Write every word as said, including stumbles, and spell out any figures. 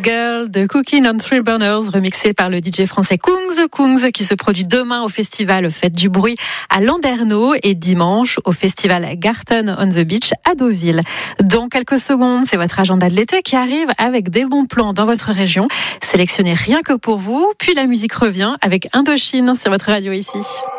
Girl de Cooking on Three Burners, remixé par le D J français Kungs. Kungs qui se produit demain au festival Fête du Bruit à Landerneau et dimanche au festival Garten on the Beach à Deauville. Dans quelques secondes, c'est votre agenda de l'été qui arrive avec des bons plans dans votre région, sélectionnés rien que pour vous. Puis la musique revient avec Indochine sur votre radio ici.